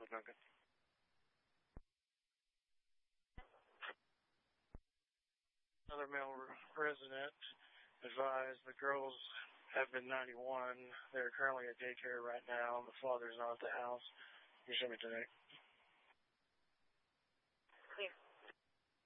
with Duncan. Another male resident advised the girls have been 91. They're currently at daycare right now. The father's not at the house. You show me today.